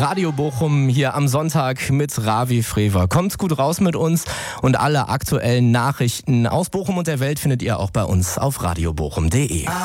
Radio Bochum hier am Sonntag mit Ravi Frewer. Kommt gut raus mit uns und alle aktuellen Nachrichten aus Bochum und der Welt findet ihr auch bei uns auf radiobochum.de.